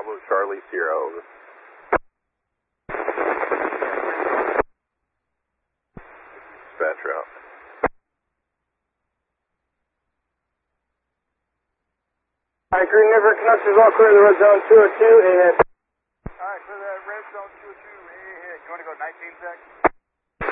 Bravo Charlie Sierra, over. Dispatch route. Alright, Green River Canucks is all clear to the red zone 202, ahead. Alright, clear that red zone 202, ahead. You want to go 19 sec?